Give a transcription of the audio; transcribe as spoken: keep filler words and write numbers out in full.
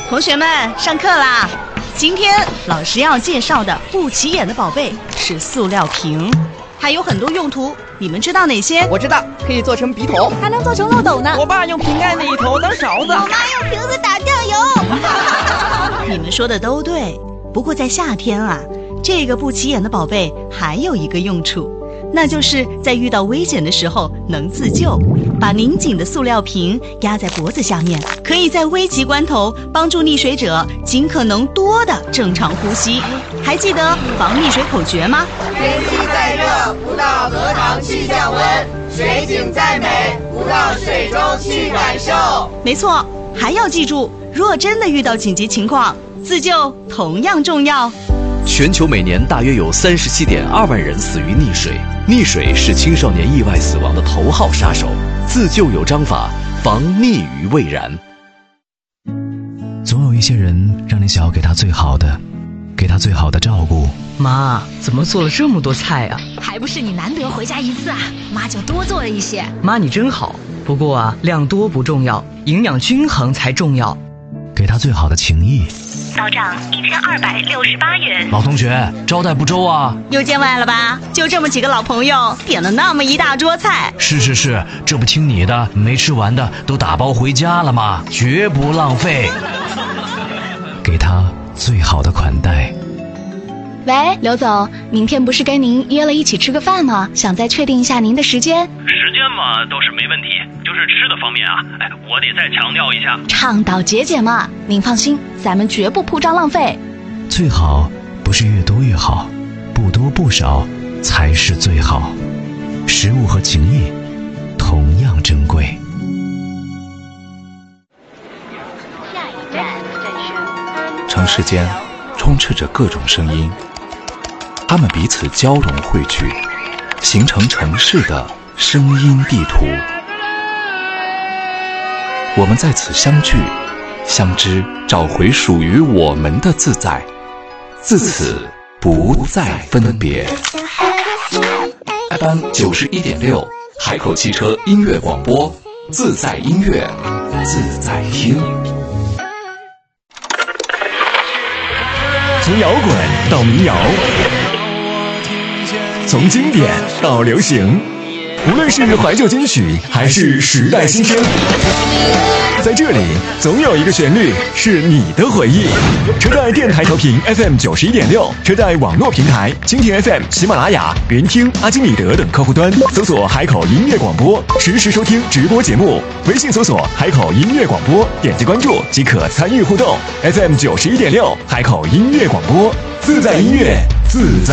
同学们，上课啦！今天老师要介绍的不起眼的宝贝是塑料瓶，还有很多用途，你们知道哪些？ 我知道，可以做成笔筒， 还能做成漏斗呢。 我爸用瓶盖那一头当勺子， 我妈用瓶子打酱油。 你们说的都对，不过在夏天啊，这个不起眼的宝贝还有一个用处，那就是在遇到危险的时候能自救。把拧紧的塑料瓶压在脖子下面，可以在危急关头帮助溺水者尽可能多的正常呼吸。还记得防溺水口诀吗？ 天气再热，不到荷塘去降温；水景再美，不到水中去感受。 没错，还要记住，若真的遇到紧急情况，自救同样重要。 全球每年大约有三十七点二万人死于溺水，溺水是青少年意外死亡的头号杀手。自救有章法，防溺于未然。 总有一些人让你想要给他最好的，给他最好的照顾。 妈，怎么做了这么多菜啊？ 还不是你难得回家一次啊，妈就多做了一些。 妈你真好，不过啊，量多不重要，营养均衡才重要。 给他最好的情谊。 到账一千二百六十八元。 老同学，招待不周啊？ 又见外了吧？就这么几个老朋友，点了那么一大桌菜。 是是是，这不听你的，没吃完的都打包回家了吗？绝不浪费。给他最好的款待。 喂，刘总，明天不是跟您约了一起吃个饭吗？想再确定一下您的时间。 时间嘛，倒是没问题，就是吃的方面啊，哎，我得再强调一下， 倡导节俭嘛。您放心，咱们绝不铺张浪费。 最好不是越多越好，不多不少才是最好。食物和情谊同样珍贵。 下一站站是城市间充斥着各种声音，它们彼此交融汇聚，形成城市的声音地图。我们在此相聚相知，找回属于我们的自在，自此不再分别。 F M 九十一点六，海口汽车音乐广播，自在音乐，自在听。 从摇滚到民谣，从经典到流行，无论是怀旧金曲还是时代新声，在这里总有一个旋律是你的回忆。车载电台调频 F M 九十一点六，车载网络平台蜻蜓 F M、喜马拉雅、云听、阿基米德等客户端搜索海口音乐广播，实时收听直播节目。微信搜索海口音乐广播，点击关注即可参与互动。F M 九十一点六，海口音乐广播，自在音乐，自在